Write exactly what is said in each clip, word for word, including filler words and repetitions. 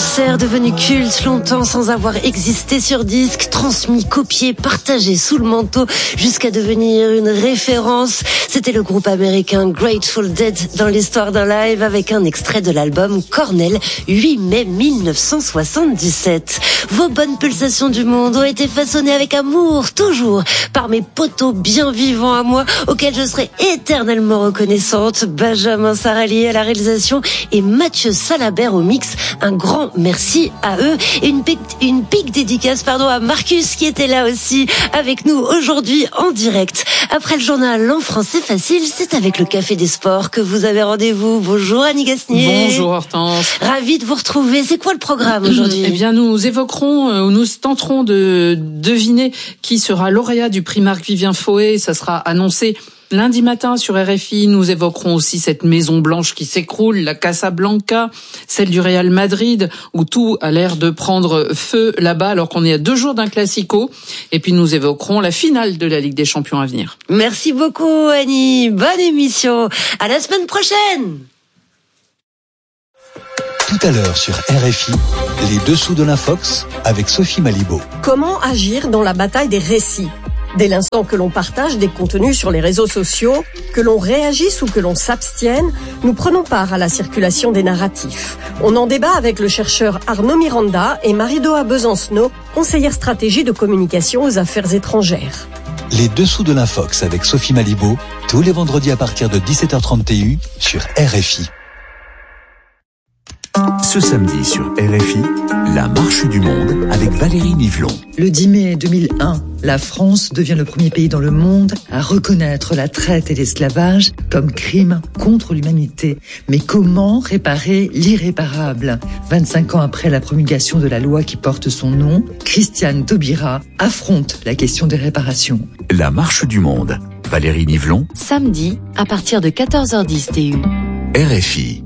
concert devenu culte longtemps sans avoir existé sur disque, transmis, copié, partagé sous le manteau jusqu'à devenir une référence. C'était le groupe américain Grateful Dead dans l'histoire d'un live avec un extrait de l'album Cornell, huit mai mille neuf cent soixante-dix-sept. Vos bonnes pulsations du monde ont été façonnées avec amour, toujours, par mes poteaux bien vivants à moi, auxquels je serai éternellement reconnaissante. Benjamin Sarali à la réalisation et Mathieu Salabert au mix. Un grand merci à eux et une pique, une pique dédicace pardon, à Marcus qui était là aussi avec nous aujourd'hui en direct. Après le journal En français facile, c'est avec le Café des Sports que vous avez rendez-vous. Bonjour Annie Gasnier. Bonjour Hortense. Ravie de vous retrouver. C'est quoi le programme aujourd'hui ? Eh bien, nous évoquerons, euh, nous tenterons de deviner qui sera lauréat du prix Marc-Vivien Foé. Ça sera annoncé lundi matin sur R F I. Nous évoquerons aussi cette Maison Blanche qui s'écroule, la Casablanca, celle du Real Madrid, où tout a l'air de prendre feu là-bas, alors qu'on est à deux jours d'un classico. Et puis nous évoquerons la finale de la Ligue des Champions à venir. Merci beaucoup Annie. Bonne émission. À la semaine prochaine. Tout à l'heure sur R F I, les dessous de l'Infox avec Sophie Malibaud. Comment agir dans la bataille des récits ? Dès l'instant que l'on partage des contenus sur les réseaux sociaux, que l'on réagisse ou que l'on s'abstienne, nous prenons part à la circulation des narratifs. On en débat avec le chercheur Arnaud Miranda et Marie-Doa Besancenot, conseillère stratégie de communication aux affaires étrangères. Les dessous de l'Infox avec Sophie Malibaud, tous les vendredis à partir de dix-sept heures trente sur R F I. Ce samedi sur R F I, la marche du monde avec Valérie Nivelon. Le dix mai deux mille un, la France devient le premier pays dans le monde à reconnaître la traite et l'esclavage comme crime contre l'humanité. Mais comment réparer l'irréparable ? vingt-cinq ans après la promulgation de la loi qui porte son nom, Christiane Taubira affronte la question des réparations. La marche du monde, Valérie Nivelon. Samedi, à partir de quatorze heures dix T U. R F I.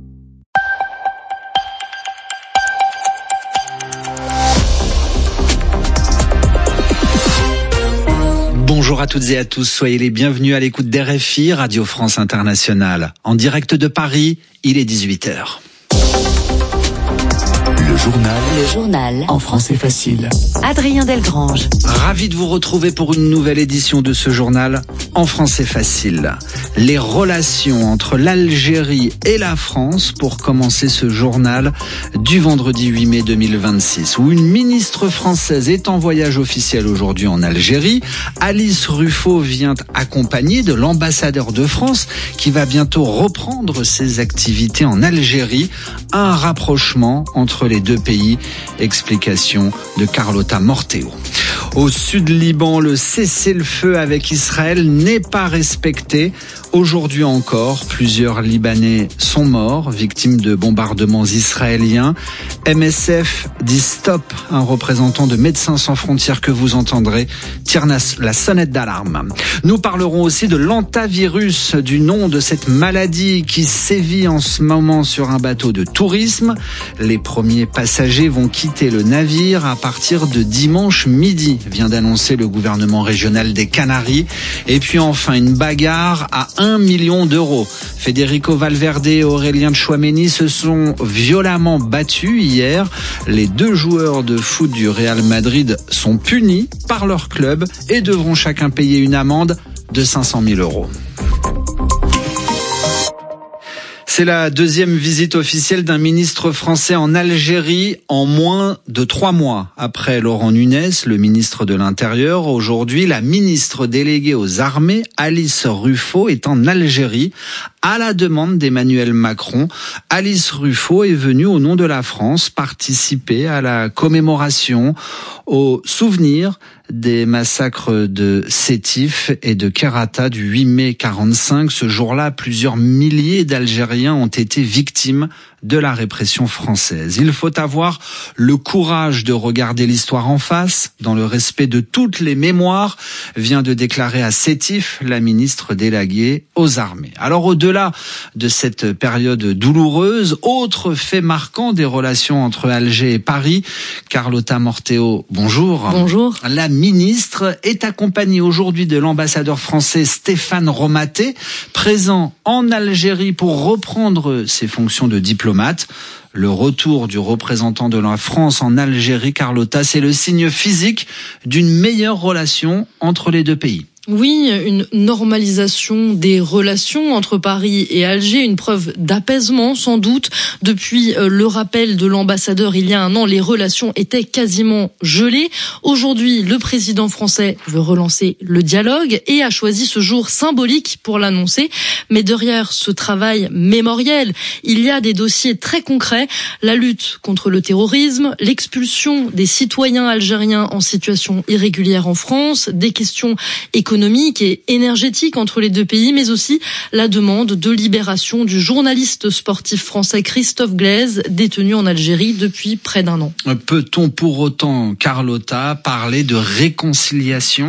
Bonjour à toutes et à tous, soyez les bienvenus à l'écoute d'R F I, Radio France Internationale. En direct de Paris, il est dix-huit heures. Le journal. Le journal. En français facile. Adrien Delgrange. Ravi de vous retrouver pour une nouvelle édition de ce journal en français facile. Les relations entre l'Algérie et la France pour commencer ce journal du vendredi huit mai deux mille vingt-six, où une ministre française est en voyage officiel aujourd'hui en Algérie. Alice Ruffo vient accompagnée de l'ambassadeur de France qui va bientôt reprendre ses activités en Algérie. Un rapprochement entre les deux pays. Explication de Carlotta Morteo. Au sud Liban, le cessez-le-feu avec Israël n'est pas respecté. Aujourd'hui encore, plusieurs Libanais sont morts, victimes de bombardements israéliens. M S F dit stop. Un représentant de Médecins sans frontières que vous entendrez tire la sonnette d'alarme. Nous parlerons aussi de l'hantavirus, du nom de cette maladie qui sévit en ce moment sur un bateau de tourisme. Les premiers passagers vont quitter le navire à partir de dimanche midi, vient d'annoncer le gouvernement régional des Canaries. Et puis enfin, une bagarre à un million d'euros. Federico Valverde et Aurélien Tchouaméni se sont violemment battus hier. Les deux joueurs de foot du Real Madrid sont punis par leur club et devront chacun payer une amende de cinq cent mille euros. C'est la deuxième visite officielle d'un ministre français en Algérie en moins de trois mois. Après Laurent Nunez, le ministre de l'Intérieur, aujourd'hui, la ministre déléguée aux armées, Alice Ruffo, est en Algérie. À la demande d'Emmanuel Macron, Alice Ruffo est venue au nom de la France participer à la commémoration, au souvenir des massacres de Sétif et de Kerata du huit mai quarante-cinq. Ce jour-là, plusieurs milliers d'Algériens ont été victimes de la répression française. Il faut avoir le courage de regarder l'histoire en face, dans le respect de toutes les mémoires, vient de déclarer à Sétif la ministre déléguée aux armées. Alors au-delà de cette période douloureuse, autre fait marquant des relations entre Alger et Paris, Carlotta Morteo, bonjour. Bonjour. La ministre est accompagnée aujourd'hui de l'ambassadeur français Stéphane Romaté, présent en Algérie pour reprendre ses fonctions de diplomate diplomates. Le retour du représentant de la France en Algérie, Carlotta, c'est le signe physique d'une meilleure relation entre les deux pays. Oui, une normalisation des relations entre Paris et Alger, une preuve d'apaisement sans doute. Depuis le rappel de l'ambassadeur il y a un an, les relations étaient quasiment gelées. Aujourd'hui, le président français veut relancer le dialogue et a choisi ce jour symbolique pour l'annoncer. Mais derrière ce travail mémoriel, il y a des dossiers très concrets. La lutte contre le terrorisme, l'expulsion des citoyens algériens en situation irrégulière en France, des questions économiques économique et énergétique entre les deux pays, mais aussi la demande de libération du journaliste sportif français Christophe Glaise, détenu en Algérie depuis près d'un an. Peut-on pour autant, Carlotta, parler de réconciliation ?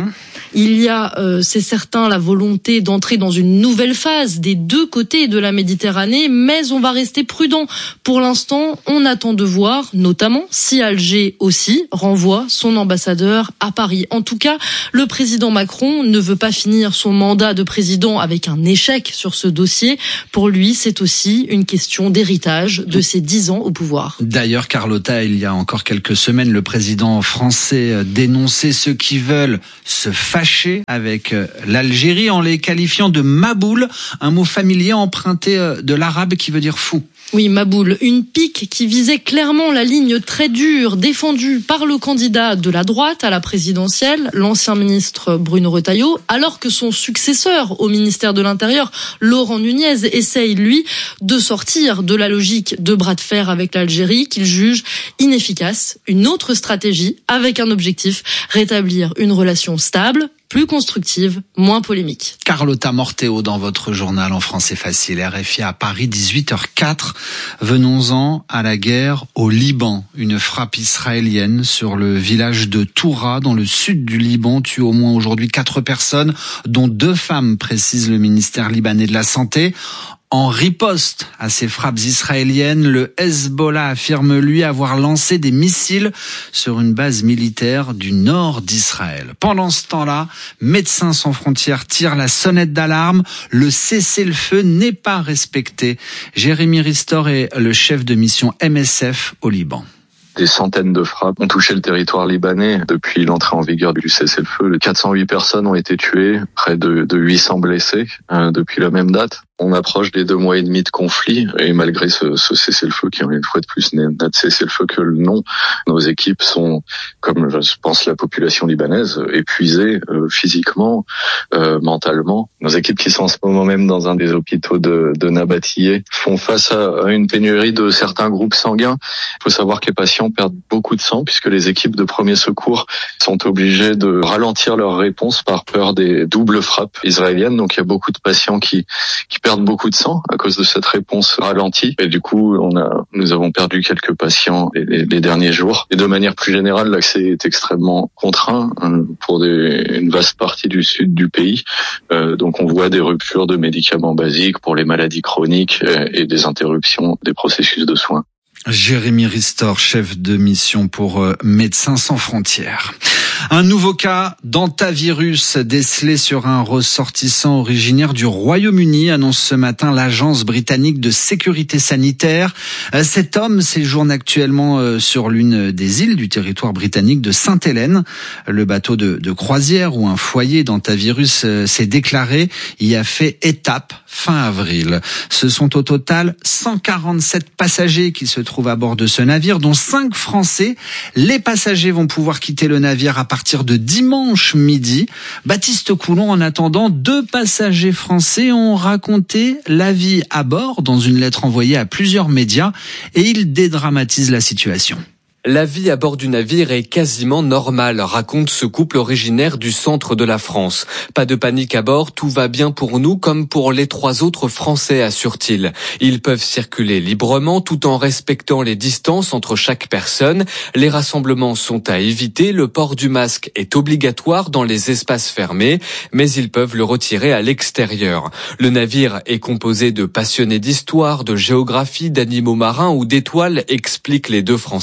Il y a, euh, c'est certain, la volonté d'entrer dans une nouvelle phase des deux côtés de la Méditerranée, mais on va rester prudent. Pour l'instant, on attend de voir, notamment si Alger aussi renvoie son ambassadeur à Paris. En tout cas, le président Macron ne veut pas finir son mandat de président avec un échec sur ce dossier. Pour lui, c'est aussi une question d'héritage de ses dix ans au pouvoir. D'ailleurs, Carlotta, il y a encore quelques semaines, le président français dénonçait ceux qui veulent se fâcher avec l'Algérie en les qualifiant de maboules, un mot familier emprunté de l'arabe qui veut dire fou. Oui, maboule, une pique qui visait clairement la ligne très dure défendue par le candidat de la droite à la présidentielle, l'ancien ministre Bruno Retailleau, alors que son successeur au ministère de l'Intérieur, Laurent Nunez, essaye, lui, de sortir de la logique de bras de fer avec l'Algérie qu'il juge inefficace. Une autre stratégie avec un objectif, rétablir une relation stable, plus constructive, moins polémique. Carlotta Morteo dans votre journal en français facile, R F I à Paris, dix-huit heures quatre. Venons-en à la guerre au Liban. Une frappe israélienne sur le village de Toura, dans le sud du Liban, tue au moins aujourd'hui quatre personnes, dont deux femmes, précise le ministère libanais de la Santé. En riposte à ces frappes israéliennes, le Hezbollah affirme lui avoir lancé des missiles sur une base militaire du nord d'Israël. Pendant ce temps-là, Médecins sans frontières tire la sonnette d'alarme. Le cessez-le-feu n'est pas respecté. Jérémy Ristor est le chef de mission M S F au Liban. Des centaines de frappes ont touché le territoire libanais depuis l'entrée en vigueur du cessez-le-feu. quatre cent huit personnes ont été tuées, près de, de huit cents blessés euh, depuis la même date. On approche des deux mois et demi de conflit et malgré ce, ce cessez-le-feu qui, une fois de plus, n'est de cessez-le-feu que le nom, nos équipes sont, comme je pense la population libanaise, épuisées euh, physiquement, euh, mentalement. Nos équipes qui sont en ce moment même dans un des hôpitaux de, de Nabatillé font face à, à une pénurie de certains groupes sanguins. Il faut savoir que les patients perdent beaucoup de sang puisque les équipes de premiers secours sont obligées de ralentir leur réponse par peur des doubles frappes israéliennes. Donc il y a beaucoup de patients qui, qui perdent beaucoup de sang à cause de cette réponse ralentie. Et du coup, on a, nous avons perdu quelques patients les, les, les derniers jours. Et de manière plus générale, l'accès est extrêmement contraint hein, pour des, une vaste partie du sud du pays. Euh, donc on voit des ruptures de médicaments basiques pour les maladies chroniques et, et des interruptions des processus de soins. Jérémy Ristor, chef de mission pour euh, Médecins sans frontières. Un nouveau cas d'hantavirus décelé sur un ressortissant originaire du Royaume-Uni, annonce ce matin l'agence britannique de sécurité sanitaire. Cet homme séjourne actuellement sur l'une des îles du territoire britannique de Sainte-Hélène. Le bateau de, de croisière où un foyer d'hantavirus s'est déclaré y a fait étape fin avril. Ce sont au total cent quarante-sept passagers qui se trouvent à bord de ce navire, dont cinq Français. Les passagers vont pouvoir quitter le navire à partir de dimanche midi. Baptiste Coulon, en attendant, deux passagers français ont raconté la vie à bord dans une lettre envoyée à plusieurs médias et ils dédramatisent la situation. La vie à bord du navire est quasiment normale, raconte ce couple originaire du centre de la France. Pas de panique à bord, tout va bien pour nous comme pour les trois autres Français, assure-t-il. Ils peuvent circuler librement tout en respectant les distances entre chaque personne. Les rassemblements sont à éviter, le port du masque est obligatoire dans les espaces fermés, mais ils peuvent le retirer à l'extérieur. Le navire est composé de passionnés d'histoire, de géographie, d'animaux marins ou d'étoiles, expliquent les deux Français.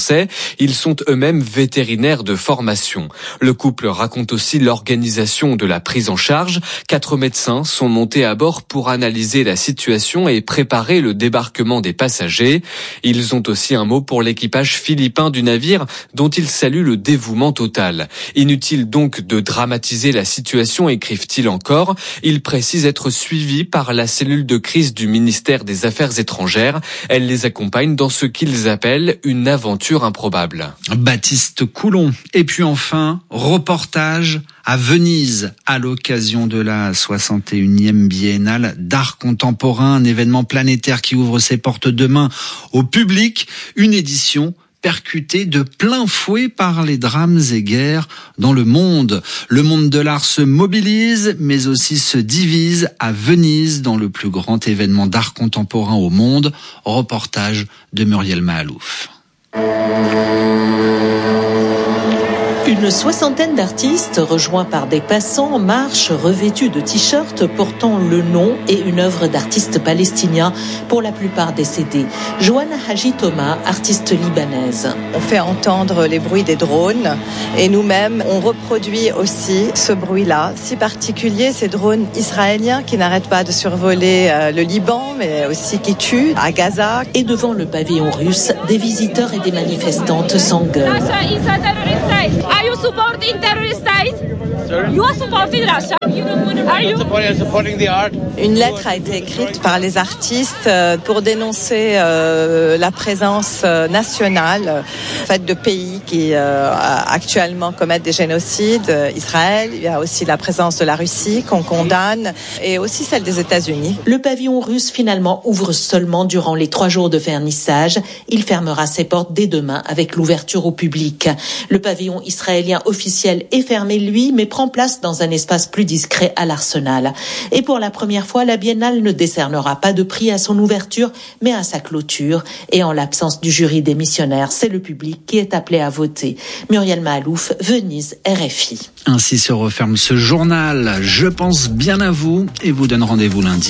Ils sont eux-mêmes vétérinaires de formation. Le couple raconte aussi l'organisation de la prise en charge. Quatre médecins sont montés à bord pour analyser la situation et préparer le débarquement des passagers. Ils ont aussi un mot pour l'équipage philippin du navire dont ils saluent le dévouement total. Inutile donc de dramatiser la situation, écrivent-ils encore. Ils précisent être suivis par la cellule de crise du ministère des Affaires étrangères. Elle les accompagne dans ce qu'ils appellent une aventure improbable. Baptiste Coulon. Et puis enfin, reportage à Venise à l'occasion de la soixante et unième biennale d'art contemporain, un événement planétaire qui ouvre ses portes demain au public. Une édition percuté de plein fouet par les drames et guerres dans le monde. Le monde de l'art se mobilise, mais aussi se divise à Venise dans le plus grand événement d'art contemporain au monde. Reportage de Muriel Mahalouf. Une soixantaine d'artistes, rejoints par des passants, marchent revêtus de t-shirts portant le nom et une œuvre d'artistes palestiniens, pour la plupart décédés. Joanna Haji Thomas, artiste libanaise. On fait entendre les bruits des drones et nous-mêmes, on reproduit aussi ce bruit-là, si particulier, ces drones israéliens qui n'arrêtent pas de survoler le Liban, mais aussi qui tuent à Gaza. Et devant le pavillon russe, des visiteurs et des manifestantes s'engueulent. Are you supporting terrorist state? You are supporting Russia. Are you supporting the art? Une lettre a été écrite par les artistes pour dénoncer euh, la présence nationale en fait, de pays qui euh, actuellement commettent des génocides. Israël, il y a aussi la présence de la Russie qu'on condamne et aussi celle des États-Unis. Le pavillon russe finalement ouvre seulement durant les trois jours de vernissage. Il fermera ses portes dès demain avec l'ouverture au public. Le pavillon israélien officiel est fermé, lui, mais prend place dans un espace plus discret à l'Arsenal. Et pour la première fois, la Biennale ne décernera pas de prix à son ouverture, mais à sa clôture. Et en l'absence du jury démissionnaire, c'est le public qui est appelé à voter. Muriel Mahalouf, Venise, R F I. Ainsi se referme ce journal. Je pense bien à vous et vous donne rendez-vous lundi.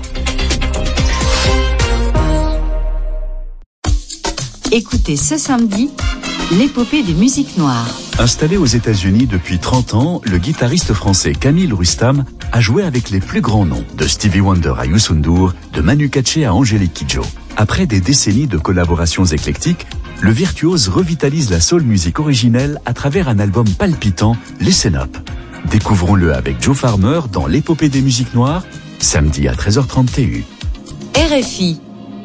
Écoutez ce samedi l'épopée des musiques noires. Installé aux États-Unis depuis trente ans, le guitariste français Camille Rustam a joué avec les plus grands noms, de Stevie Wonder à Youssou N'Dour, de Manu Katché à Angélique Kidjo. Après des décennies de collaborations éclectiques, le virtuose revitalise la soul music originelle à travers un album palpitant, Listen Up. Découvrons-le avec Joe Farmer dans l'épopée des musiques noires, samedi à treize heures trente T U. R F I.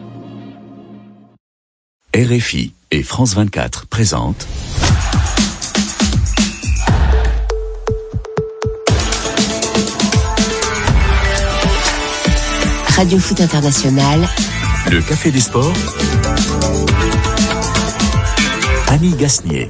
R F I et France vingt-quatre présentent Radio Foot International. Le Café des Sports. Annie Gasnier.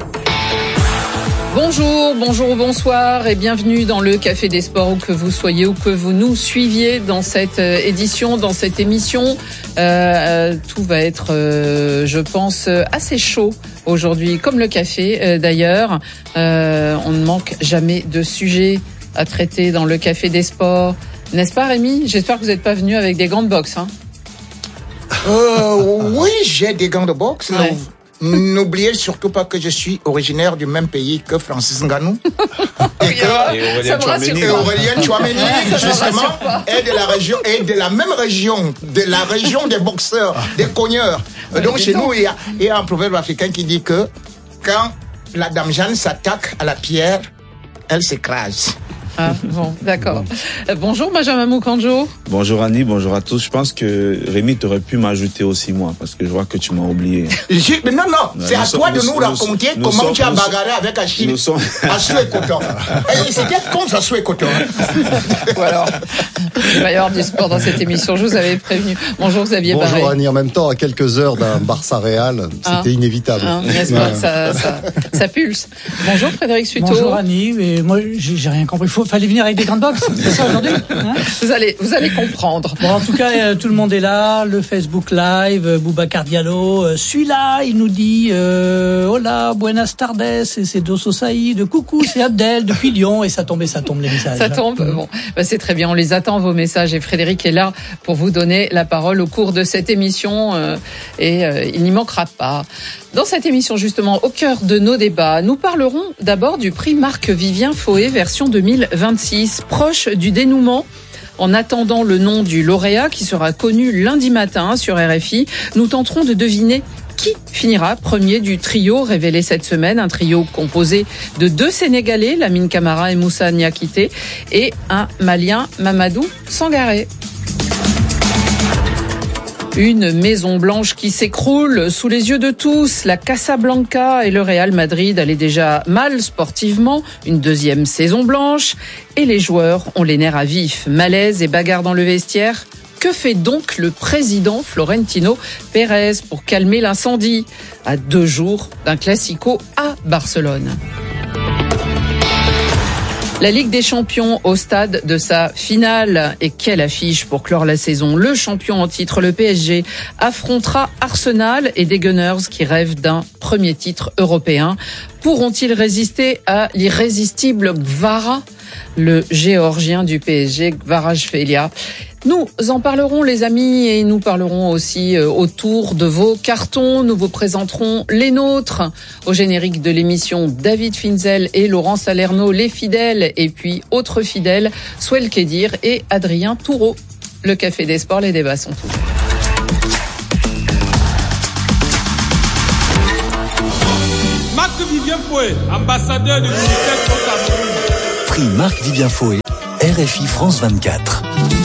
Bonjour, bonjour, bonsoir et bienvenue dans le Café des Sports, où que vous soyez, où que vous nous suiviez dans cette édition, dans cette émission. Euh, tout va être, euh, je pense, assez chaud aujourd'hui, comme le café euh, d'ailleurs. Euh, on ne manque jamais de sujets à traiter dans le Café des Sports. N'est-ce pas, Rémi? J'espère que vous n'êtes pas venu avec des gants de boxe, hein? Euh, oui, j'ai des gants de boxe. Ouais. N'oubliez surtout pas que je suis originaire du même pays que Francis Ngannou. Et que et Aurélien Tchouaméni, Aurélien Tchouaméni justement, est de la région, est de la même région, de la région des boxeurs, des cogneurs. Ouais, donc chez nous, il y, a, il y a un proverbe africain qui dit que quand la dame Jeanne s'attaque à la pierre, elle s'écrase. Ah, bon, d'accord. Euh, bonjour Benjamin Moukanjo. Bonjour Annie, bonjour à tous. Je pense que Rémi t'aurait pu m'ajouter aussi moi, parce que je vois que tu m'as oublié. Je, mais non, non, ouais, c'est à toi nous, de nous, nous raconter nous comment sommes, tu as bagarré avec Achille, sommes... Assou et Coton. C'était contre Assou et Coton. Ou alors, il va y avoir du sport dans cette émission, je vous avais prévenu. Bonjour Xavier Barré. Bonjour Annie, en même temps, à quelques heures d'un Barça Real, c'était hein inévitable. Hein, n'est-ce pas, ça, ça, ça pulse. Bonjour Frédéric Suto. Bonjour Annie, mais moi j'ai rien compris. Faut faut, fallait venir avec des grandes box, c'est ça aujourd'hui hein. Vous allez, vous allez comprendre. Bon, en tout cas, euh, tout le monde est là. Le Facebook Live, euh, Boubacar Diallo, euh, celui-là, il nous dit euh, hola, buenas tardes, et c'est Dosso Saïd, coucou, c'est Abdel depuis Lyon, et ça tombe, et ça tombe les messages. Ça tombe. Bon, bah, c'est très bien. On les attend vos messages, et Frédéric est là pour vous donner la parole au cours de cette émission, euh, et euh, il n'y manquera pas. Dans cette émission, justement, au cœur de nos débats, nous parlerons d'abord du prix Marc-Vivien Foé version deux mille vingt-six, proche du dénouement. En attendant le nom du lauréat qui sera connu lundi matin sur R F I, nous tenterons de deviner qui finira premier du trio révélé cette semaine, un trio composé de deux Sénégalais, Lamine Camara et Moussa Niakité, et un Malien, Mamadou Sangaré. Une Maison Blanche qui s'écroule sous les yeux de tous. La Casablanca et le Real Madrid allaient déjà mal sportivement. Une deuxième saison blanche. Et les joueurs ont les nerfs à vif. Malaise et bagarre dans le vestiaire. Que fait donc le président Florentino Pérez pour calmer l'incendie à deux jours d'un classico à Barcelone? La Ligue des Champions au stade de sa finale. Et quelle affiche pour clore la saison. Le champion en titre, le P S G, affrontera Arsenal et des Gunners qui rêvent d'un premier titre européen. Pourront-ils résister à l'irrésistible Gvara, le géorgien du P S G, Kvaratskhelia? Nous en parlerons, les amis, et nous parlerons aussi autour de vos cartons. Nous vous présenterons les nôtres au générique de l'émission. David Finzel et Laurent Salerno, les fidèles, et puis autres fidèles, Souel Kedir et Adrien Toureau. Le Café des Sports, les débats sont ouverts. Marc-Vivien Foé, ambassadeur de l'UNICEF au Cameroun. Prix Marc-Vivien Foé, R F I France vingt-quatre.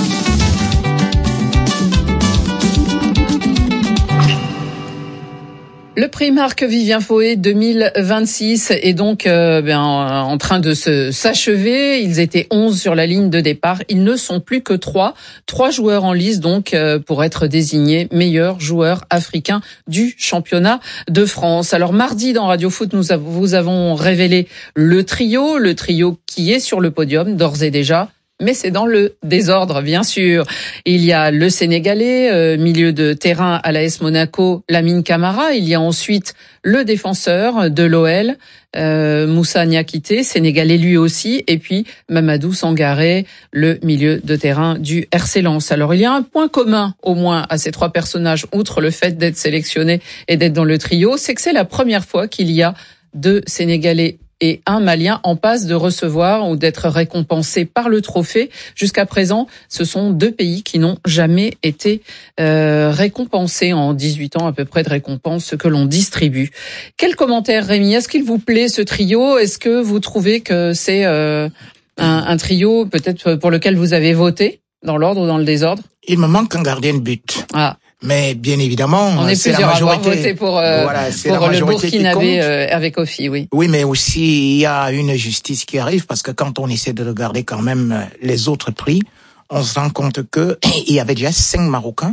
Le prix Marc-Vivien Foé deux mille vingt-six est donc euh, ben, en train de se s'achever. Ils étaient onze sur la ligne de départ. Ils ne sont plus que trois. Trois joueurs en lice donc euh, pour être désignés meilleurs joueurs africains du championnat de France. Alors mardi dans Radio Foot, nous av- vous avons révélé le trio, le trio qui est sur le podium d'ores et déjà. Mais c'est dans le désordre, bien sûr. Il y a le Sénégalais, euh, milieu de terrain à l'A S Monaco, Lamine Camara. Il y a ensuite le défenseur de l'O L, euh, Moussa Niakité, Sénégalais lui aussi. Et puis Mamadou Sangaré, le milieu de terrain du R C Lens. Alors il y a un point commun, au moins, à ces trois personnages, outre le fait d'être sélectionnés et d'être dans le trio, c'est que c'est la première fois qu'il y a deux Sénégalais et un Malien en passe de recevoir ou d'être récompensé par le trophée. Jusqu'à présent, ce sont deux pays qui n'ont jamais été euh, récompensés en dix-huit ans à peu près de récompenses que l'on distribue. Quel commentaire, Rémi? Est-ce qu'il vous plaît ce trio? Est-ce que vous trouvez que c'est euh, un, un trio peut-être pour lequel vous avez voté, dans l'ordre ou dans le désordre? Il me manque un gardien de but. Ah. Mais bien évidemment, on est c'est plusieurs la à avoir majorité. voté pour, euh, voilà, c'est pour la le majorité Burkinabé euh, avec Kofi, oui. Oui, mais aussi il y a une justice qui arrive parce que quand on essaie de regarder quand même les autres prix, on se rend compte que il y avait déjà cinq Marocains.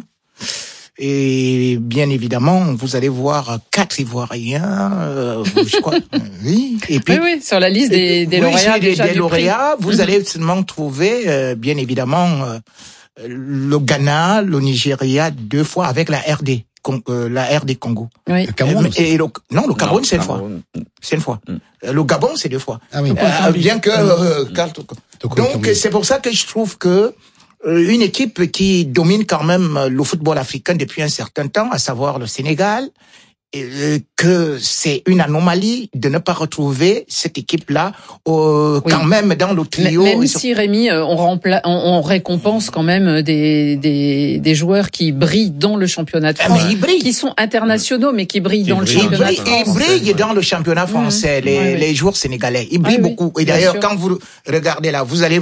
Et bien évidemment, vous allez voir quatre Ivoiriens, euh, je crois. Oui. Et puis, oui, oui, sur la liste des, des oui, lauréats des, déjà des du lauréats, prix. vous allez seulement trouver, euh, bien évidemment, euh, le Ghana, le Nigeria deux fois avec la R D, euh, la R D Congo. Oui. Le Cameroun. Et le, non, le Cameroun, c'est une fois. C'est une fois. Mm. Le Gabon, c'est deux fois. Ah oui. Euh, bien que, euh, donc c'est pour ça que je trouve que euh, une équipe qui domine quand même le football africain depuis un certain temps, à savoir le Sénégal, et que c'est une anomalie de ne pas retrouver cette équipe-là euh, oui. quand même dans le trio. Même si, Rémi, on, rempla- on, on récompense quand même des, des, des joueurs qui brillent dans le championnat de France, mais qui sont internationaux, mais qui brillent dans le ils championnat brillent, de France. Ils brillent dans le championnat français, mmh. les, oui, oui. les joueurs sénégalais. Ils brillent oui, beaucoup. Et d'ailleurs, quand vous regardez là, vous allez voir,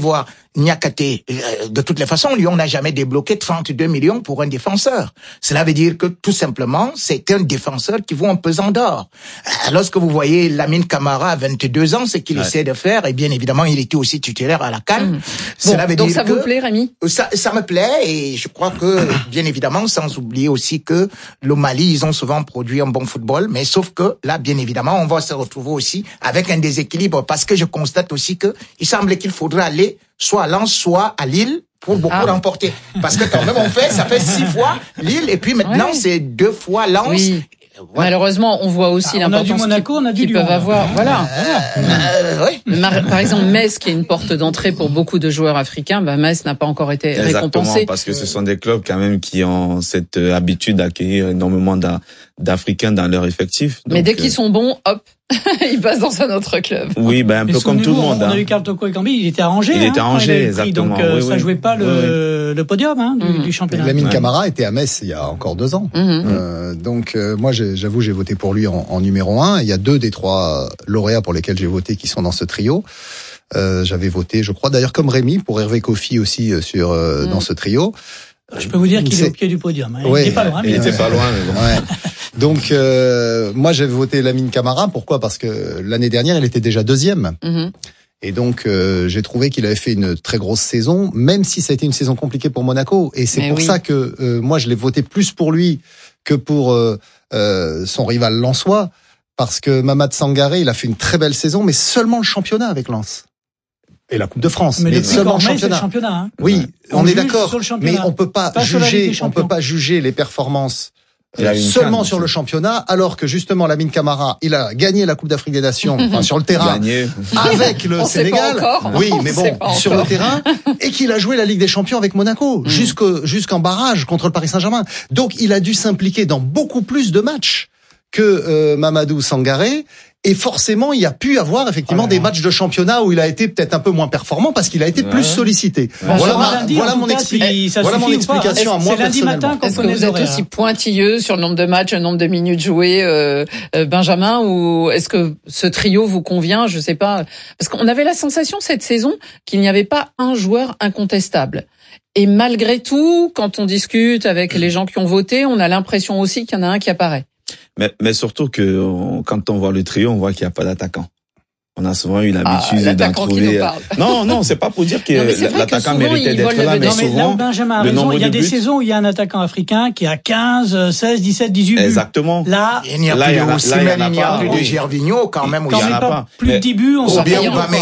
Niakate. De toutes les façons, Lyon n'a jamais débloqué trente-deux millions pour un défenseur. Cela veut dire que tout simplement, c'est un défenseur qui vaut un pesant d'or. Lorsque vous voyez Lamine Camara à vingt-deux ans, ce qu'il ouais. essaie de faire, et bien évidemment, il était aussi titulaire à la CAN. Mmh. Cela bon, veut donc dire ça que vous plaît, Rémi? Ça, ça me plaît, et je crois que, bien évidemment, sans oublier aussi que le Mali, ils ont souvent produit un bon football, mais sauf que là, bien évidemment, on va se retrouver aussi avec un déséquilibre, parce que je constate aussi que il semble qu'il faudra aller soit à Lens, soit à Lille pour beaucoup ah. remporter. Parce que quand même, on fait, ça fait six fois Lille, et puis maintenant, ouais. c'est deux fois Lens. Oui. Ouais. Malheureusement, on voit aussi ah, l'importance qu'ils, qu'ils peuvent avoir. Voilà. Euh, euh, oui. Par exemple, Metz, qui est une porte d'entrée pour beaucoup de joueurs africains, bah, Metz n'a pas encore été Exactement, récompensé. Parce que ce sont des clubs quand même qui ont cette habitude d'accueillir énormément d'Africains dans leur effectif. Donc, mais dès qu'ils sont bons, hop, ils passent dans un autre club. Oui, ben un peu comme tout le monde. On hein. a eu Karl Toko Ekambi, il était à Angers. Il hein, était à Angers, exactement. Donc euh, oui, ça oui. jouait pas le, oui. le podium hein, du, mmh. du championnat. Lamine ouais. Camara était à Metz il y a encore deux ans. Mmh. Euh, donc euh, moi, j'ai, j'avoue, j'ai voté pour lui en, en numéro un. Il y a deux des trois lauréats pour lesquels j'ai voté qui sont dans ce trio. Euh, j'avais voté, je crois, d'ailleurs comme Rémi, pour Hervé Kofi aussi sur euh, mmh. dans ce trio. Je peux vous dire qu'il c'est... est au pied du podium. Hein. Il ouais, n'était pas loin. Il n'était pas loin. Mais bon. Ouais. Donc, euh, moi, j'ai voté Lamine Camara. Pourquoi ? Parce que l'année dernière, il était déjà deuxième. Mm-hmm. Et donc, euh, j'ai trouvé qu'il avait fait une très grosse saison, même si ça a été une saison compliquée pour Monaco. Et c'est Mais pour oui. ça que euh, moi, je l'ai voté plus pour lui que pour euh, euh, son rival lensois. Parce que Mamad Sangaré, il a fait une très belle saison, mais seulement le championnat avec Lens. Et la Coupe de France, mais, mais le seulement le championnat. championnat hein. Oui, on, on est d'accord, mais on peut pas, pas juger, on peut pas juger les performances seulement sur le championnat, alors que justement Lamine Camara, il a gagné la Coupe d'Afrique des Nations, enfin sur le terrain, gagné. avec le on Sénégal. Sait pas encore. Oui, on mais bon, sur le terrain, et qu'il a joué la Ligue des Champions avec Monaco, mmh. jusqu'au jusqu'en barrage contre le Paris Saint-Germain. Donc il a dû s'impliquer dans beaucoup plus de matchs que euh, Mamadou Sangaré. Et forcément, il y a pu avoir effectivement ah, des matchs de championnat où il a été peut-être un peu moins performant parce qu'il a été ouais. plus sollicité. Ouais. Voilà, ma, lundi, voilà mon, cas, expli- si voilà mon explication à moi personnellement. Est-ce que vous êtes horaires. aussi pointilleux sur le nombre de matchs, le nombre de minutes jouées, euh, euh, Benjamin, ou est-ce que ce trio vous convient ? Je sais pas, parce qu'on avait la sensation cette saison qu'il n'y avait pas un joueur incontestable. Et malgré tout, quand on discute avec les gens qui ont voté, on a l'impression aussi qu'il y en a un qui apparaît. Mais, mais surtout que on, quand on voit le trio, on voit qu'il n'y a pas d'attaquant. On a souvent eu l'habitude ah, d'en trouver. Non, non, c'est pas pour dire que non, l'attaquant méritait d'être là, mais souvent. Benjamin a raison. Il y a des saisons où il y a un attaquant africain qui a quinze, seize, dix-sept, dix-huit buts. Exactement. Là, il n'y a plus de Osimhen, il n'y a plus de Gervinho, quand même. Quand il n'y a pas plus de dix buts, on s'en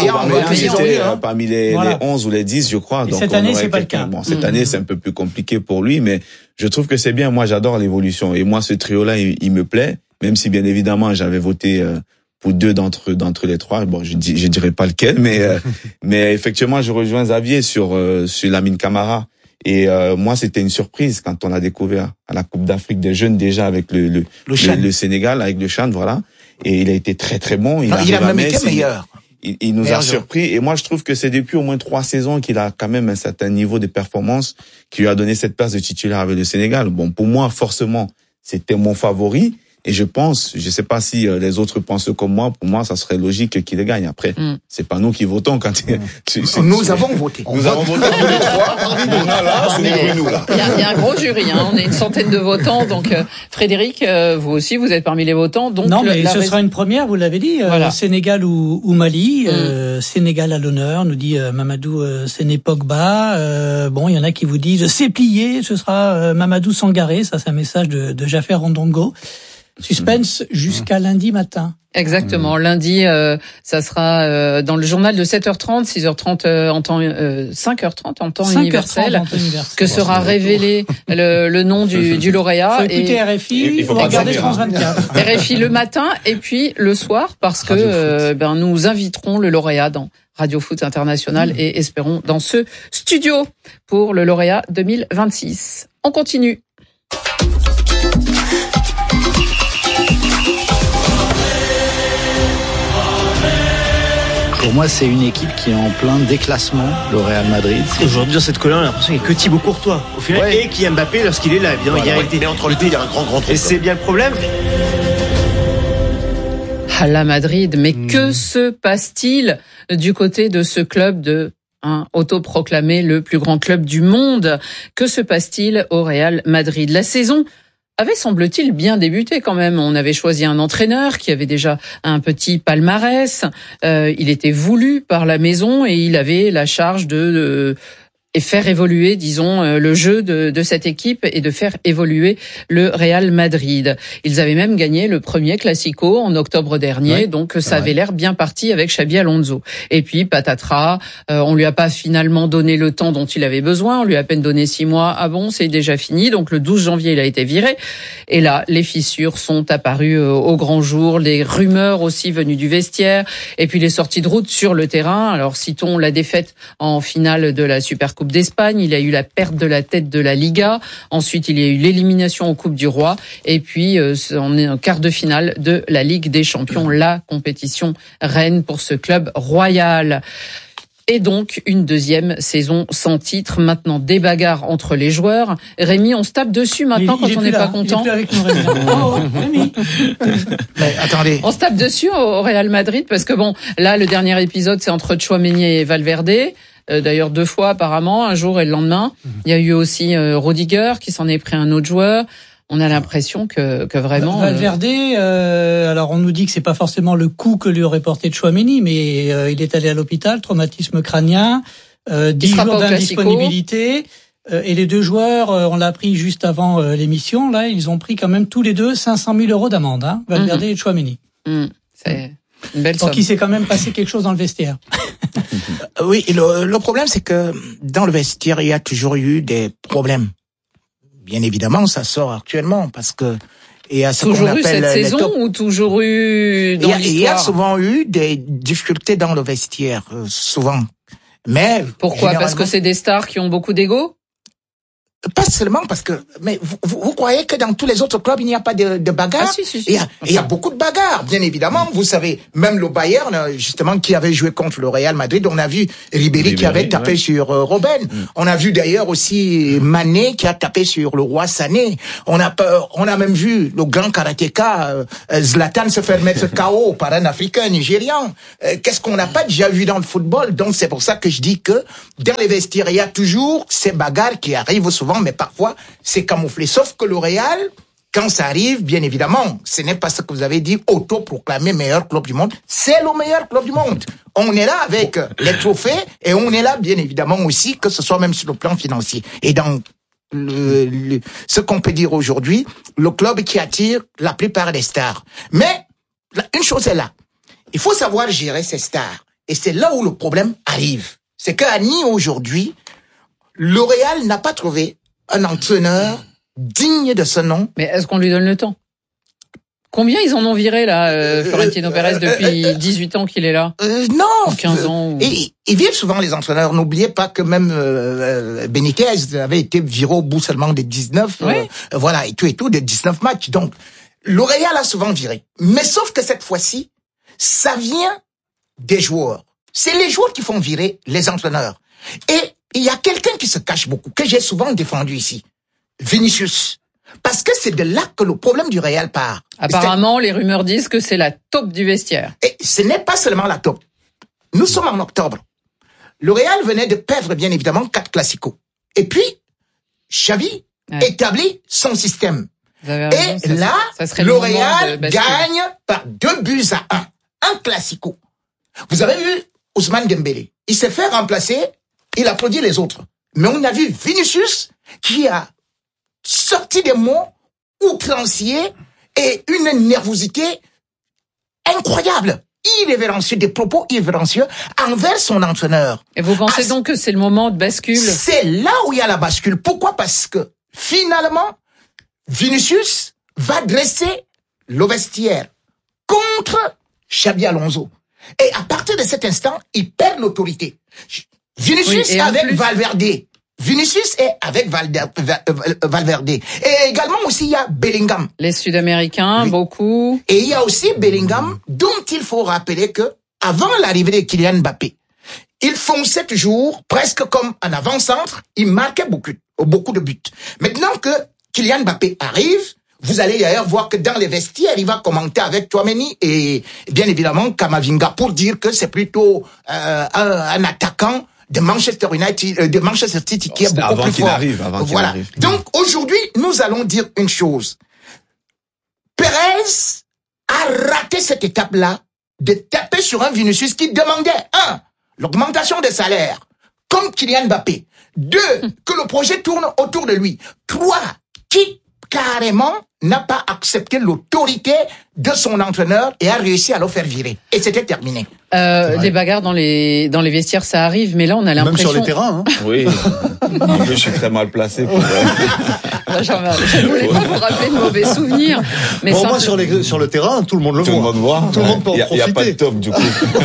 Il était parmi les onze ou les dix, je crois. Cette année, c'est pas le cas. Bon, cette année, c'est un peu plus compliqué pour lui, mais je trouve que c'est bien. Moi, j'adore l'évolution. Et moi, ce trio-là, il me plaît. Même si, bien évidemment, j'avais voté pour deux d'entre d'entre les trois. Bon, je dis, je dirais pas lequel, mais euh, mais effectivement, je rejoins Xavier sur euh, sur Lamine Camara. Et euh, moi, c'était une surprise quand on a découvert à la Coupe d'Afrique des jeunes déjà avec le le, le, le, le Sénégal, avec le Chan, voilà. Et il a été très très bon. Il, non, il a même été meilleur. Il, il nous meilleur a surpris. Jour. Et moi, je trouve que c'est depuis au moins trois saisons qu'il a quand même un certain niveau de performance qui lui a donné cette place de titulaire avec le Sénégal. Bon, pour moi, forcément, c'était mon favori. Et je pense, je sais pas si les autres pensent comme moi, pour moi, ça serait logique qu'il gagne. Après, mm. c'est pas nous qui votons quand mm. c'est, c'est, nous c'est, avons voté. Nous avons voté tous les trois. Là, c'est mais, nous, là. Il y, a, il y a un gros jury, hein. On est une centaine de votants. Donc, euh, Frédéric, euh, vous aussi, vous êtes parmi les votants. Donc, non, mais le, ce rais... sera une première, vous l'avez dit. Voilà. Euh, Sénégal ou, ou Mali. Mm. Euh, Sénégal à l'honneur, nous dit euh, Mamadou euh, Séné Pogba. Euh, bon, il y en a qui vous disent c'est plié, ce sera euh, Mamadou Sangaré. Ça, c'est un message de, de Jaffer Rondongo. Suspense jusqu'à lundi matin. Exactement. Mmh. Lundi, euh, ça sera euh, dans le journal de sept heures trente, six heures trente euh, en temps, euh, cinq heures trente en temps universel, en temps universel, que sera révélé le, le nom du, du lauréat. Faut écouter et, R F I, il faut regarder France vingt-quatre. R F I le matin et puis le soir, parce que euh, ben nous inviterons le lauréat dans Radio Foot International mmh. et espérons dans ce studio pour le lauréat deux mille vingt-six. On continue. Pour moi, c'est une équipe qui est en plein déclassement, le Real Madrid. Aujourd'hui, dans cette colonne, on a l'impression qu'il n'y a que Thibaut Courtois, au final, ouais. et qui est Mbappé lorsqu'il est là. Évidemment, voilà, il y a ouais. Mais entre les deux, il y a un grand, grand trou. Et c'est bien le problème. À la Madrid, mais mmh. que se passe-t-il du côté de ce club de hein, autoproclamé le plus grand club du monde. Que se passe-t-il au Real Madrid? La saison avait, semble-t-il, bien débuté quand même. On avait choisi un entraîneur qui avait déjà un petit palmarès. Euh, il était voulu par la maison et il avait la charge de... de et faire évoluer, disons, le jeu de, de cette équipe et de faire évoluer le Real Madrid. Ils avaient même gagné le premier Classico en octobre dernier, ouais, donc ça avait ouais. l'air bien parti avec Xabi Alonso. Et puis, patatras, euh, on lui a pas finalement donné le temps dont il avait besoin, on lui a à peine donné six mois. Ah bon, c'est déjà fini, donc le douze janvier, il a été viré. Et là, les fissures sont apparues euh, au grand jour, les rumeurs aussi venues du vestiaire, et puis les sorties de route sur le terrain. Alors, citons la défaite en finale de la Super Coupe d'Espagne, il y a eu la perte de la tête de la Liga, ensuite il y a eu l'élimination en Coupe du Roi, et puis euh, on est en quart de finale de la Ligue des Champions, la compétition reine pour ce club royal. Et donc, une deuxième saison sans titre. Maintenant, des bagarres entre les joueurs. Rémi, on se tape dessus maintenant il, quand il on n'est pas content. Il est plus avec nous, Rémi. Oh, Rémi. Mais attendez. On se tape dessus au Real Madrid parce que bon, là, le dernier épisode, c'est entre Tchouaméni et Valverde. Euh, d'ailleurs, deux fois apparemment, un jour et le lendemain. Il y a eu aussi euh, Rodiger qui s'en est pris un autre joueur. On a l'impression que, que vraiment... Valverde, euh, alors on nous dit que c'est pas forcément le coup que lui aurait porté Tchouaméni, mais euh, il est allé à l'hôpital, traumatisme crânien, euh, dix jours d'indisponibilité, euh, et les deux joueurs, euh, on l'a appris juste avant euh, l'émission, là, ils ont pris quand même tous les deux cinq cent mille euros d'amende, hein, Valverde mmh. et Tchouaméni. Mmh. C'est une belle somme. Donc il s'est quand même passé quelque chose dans le vestiaire. Oui, le, le problème c'est que dans le vestiaire, il y a toujours eu des problèmes. Bien évidemment, ça sort actuellement parce que il y a ce toujours qu'on eu appelle cette saison top... ou toujours eu dans il y a, l'histoire. Il y a souvent eu des difficultés dans le vestiaire, euh, souvent. Mais pourquoi? Parce que c'est des stars qui ont beaucoup d'ego? Pas seulement parce que, mais vous, vous, vous croyez que dans tous les autres clubs il n'y a pas de, de bagarres? Ah, si, si, si. Il y a, il y a beaucoup de bagarres, bien évidemment. Vous savez, même le Bayern, justement, qui avait joué contre le Real Madrid, on a vu Ribéry qui avait tapé ouais. sur euh, Robben. Mm. On a vu d'ailleurs aussi Mané qui a tapé sur le roi Sané. On a peur, on a même vu le grand karatéka euh, Zlatan se faire mettre K O par un Africain nigérian. Euh, qu'est-ce qu'on n'a pas déjà vu dans le football? Donc c'est pour ça que je dis que dans les vestiaires il y a toujours ces bagarres qui arrivent souvent. Mais parfois, c'est camouflé. Sauf que le Real, quand ça arrive, bien évidemment, ce n'est pas ce que vous avez dit, autoproclamé meilleur club du monde. C'est le meilleur club du monde. On est là avec les trophées et on est là, bien évidemment, aussi, que ce soit même sur le plan financier. Et dans le, le, ce qu'on peut dire aujourd'hui, le club qui attire la plupart des stars. Mais, une chose est là. Il faut savoir gérer ces stars. Et c'est là où le problème arrive. C'est qu'à Nice, aujourd'hui, le Real n'a pas trouvé un entraîneur digne de ce nom. Mais est-ce qu'on lui donne le temps? Combien ils en ont viré, là, euh, Florentino Pérez, depuis euh, euh, dix-huit ans qu'il est là? euh, Non. quinze ans. Ou... Et, ils virent souvent les entraîneurs. N'oubliez pas que même euh, Benitez avait été viré au bout seulement des dix-neuf. Oui. Euh, voilà, et tout et tout, des dix-neuf matchs. Donc, le Real a souvent viré. Mais sauf que cette fois-ci, ça vient des joueurs. C'est les joueurs qui font virer les entraîneurs. Et il y a quelqu'un qui se cache beaucoup, que j'ai souvent défendu ici. Vinicius. Parce que c'est de là que le problème du Real part. Apparemment, c'est... les rumeurs disent que c'est la taupe du vestiaire. Et ce n'est pas seulement la taupe. Nous sommes en octobre. Le Real venait de perdre, bien évidemment, quatre classicos. Et puis, Xavi ouais. établit son système. Raison, et ça, là, ça le Real gagne par deux buts à un. Un classico. Vous avez vu Ousmane Dembélé. Il s'est fait remplacer. Il applaudit les autres. Mais on a vu Vinicius qui a sorti des mots outranciers et une nervosité incroyable. Irrévérencieux, des propos irrévérencieux envers son entraîneur. Et vous pensez ah, donc que c'est le moment de bascule? C'est là où il y a la bascule. Pourquoi? Parce que finalement, Vinicius va dresser le vestiaire contre Xabi Alonso. Et à partir de cet instant, il perd l'autorité. Vinicius oui, est avec plus... Valverde. Vinicius est avec Valde... Valverde. Et également aussi, il y a Bellingham. Les Sud-Américains, oui. beaucoup. Et il y a aussi Bellingham, dont il faut rappeler que, avant l'arrivée de Kylian Mbappé, il fonçait toujours presque comme un avant-centre. Il marquait beaucoup, beaucoup de buts. Maintenant que Kylian Mbappé arrive, vous allez d'ailleurs voir que dans les vestiaires, il va commenter avec Tchouaméni et bien évidemment Kamavinga pour dire que c'est plutôt euh, un, un attaquant de Manchester United, euh, de Manchester City qui est beaucoup avant plus qu'il fort. Arrive, avant voilà. qu'il arrive. Donc aujourd'hui, nous allons dire une chose. Perez a raté cette étape-là de taper sur un Vinicius qui demandait un, l'augmentation des salaires, comme Kylian Mbappé. Deux, que le projet tourne autour de lui. Trois, qui carrément n'a pas accepté l'autorité de son entraîneur et a réussi à le faire virer. Et c'était terminé. Euh, des bagarres dans les dans les vestiaires, ça arrive, mais là on a l'impression. Même sur les terrains. Hein. Oui. En plus, je suis très mal placé. Pour... Moi, j'en je voulais pas vous rappeler de mauvais souvenirs. Mais bon, simple... moi sur les sur le terrain, tout le monde le tout voit. Tout le monde voit. Tout le monde peut en profiter. Il y a pas de top du coup.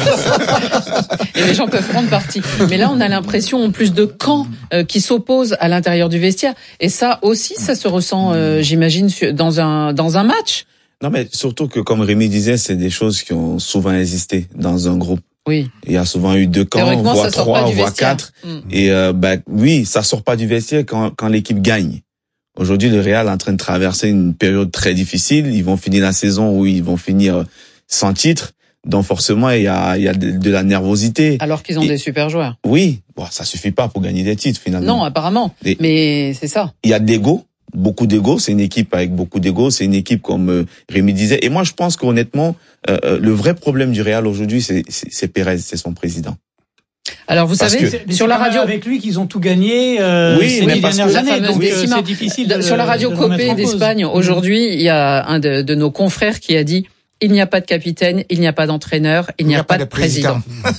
Et les gens peuvent prendre parti. Mais là, on a l'impression en plus de camps euh, qui s'opposent à l'intérieur du vestiaire. Et ça aussi, ça se ressent, euh, j'imagine, dans un dans un match. Non, mais surtout que, comme Rémi disait, c'est des choses qui ont souvent existé dans un groupe. Oui. Il y a souvent eu deux camps, voire trois, voire quatre. Mmh. Et euh, bah oui, ça sort pas du vestiaire quand, quand l'équipe gagne. Aujourd'hui, le Real est en train de traverser une période très difficile. Ils vont finir la saison où ils vont finir sans titre. Donc forcément, il y a, il y a de, de la nervosité. Alors qu'ils ont Et, des super joueurs. Oui, bon, ça suffit pas pour gagner des titres finalement. Non, apparemment. Et, mais c'est ça. Il y a de l'ego. Beaucoup d'ego, c'est une équipe avec beaucoup d'ego, c'est une équipe comme euh, Rémi disait. Et moi, je pense qu'honnêtement, euh, le vrai problème du Real aujourd'hui, c'est, c'est, c'est Pérez, c'est son président. Alors vous parce savez, que, sur la radio, avec lui qu'ils ont tout gagné euh, oui, ces mais dix dernières années, donc euh, c'est difficile. De, sur la radio de Copé d'Espagne, aujourd'hui, il y a un de, de nos confrères qui a dit il n'y a pas de capitaine, il n'y a pas d'entraîneur, il n'y a, a pas, pas de président. président.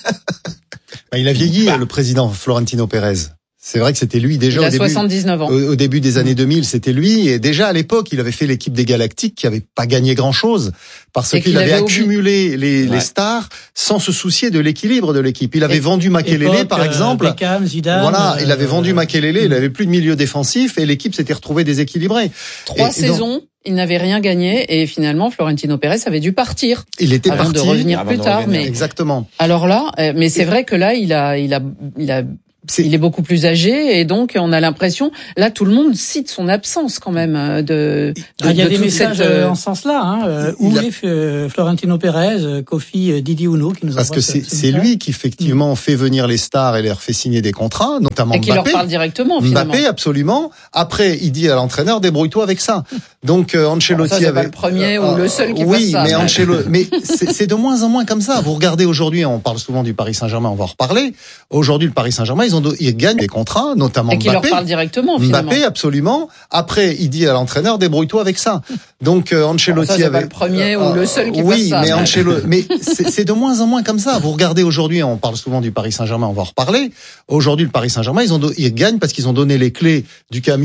Bah, il a vieilli, bah. le président Florentino Pérez. C'est vrai que c'était lui déjà il a au début, soixante-dix-neuf ans. Au, au début des années deux mille, c'était lui. Et déjà à l'époque, il avait fait l'équipe des Galactiques qui avait pas gagné grand-chose parce et qu'il avait, avait accumulé les, ouais. les stars sans se soucier de l'équilibre de l'équipe. Il avait et vendu Makelele, par exemple. Euh, Beckham, Zidane, voilà, euh, il avait vendu Makelele, il avait plus de milieu défensif et l'équipe s'était retrouvée déséquilibrée. Trois et, saisons. Donc, il n'avait rien gagné et finalement Florentino Pérez avait dû partir. Il était avant parti de revenir avant plus de tard, revenir. mais exactement. Alors là, mais c'est vrai que là, il a, il a, il a. C'est... Il est beaucoup plus âgé et donc on a l'impression, là tout le monde cite son absence quand même de. de il y a de des messages cette, en ce sens-là. Hein. Euh, où a... est Florentino Pérez, Kofi, Didi Uno qui nous parce que c'est, c'est lui qui effectivement mmh. fait venir les stars et leur fait signer des contrats, notamment et Mbappé. Et qui leur parle directement finalement. Mbappé absolument. Après il dit à l'entraîneur débrouille-toi avec ça. Donc euh, Ancelotti ça, c'est avait pas le premier euh, ou le seul qui oui, fasse ça. Oui, mais Ancelotti, mais c'est, c'est de moins en moins comme ça. Vous regardez aujourd'hui, on parle souvent du Paris Saint-Germain, on va en reparler. Aujourd'hui le Paris Saint-Germain, ils ont ils gagnent des contrats, notamment et qui Mbappé. leur parle directement, finalement. Mbappé, absolument. Après, il dit à l'entraîneur, débrouille-toi avec ça. Donc, euh, Ancelotti ça, c'est avait... pas le premier euh, ou le seul qui oui, fasse ça. Mais Ancelotti, mais c'est, c'est de moins en moins comme ça. Vous regardez aujourd'hui, on parle souvent du Paris Saint-Germain, on va en reparler. Aujourd'hui, le Paris Saint-Germain, ils ont, ils gagnent parce qu'ils ont donné les clés du camion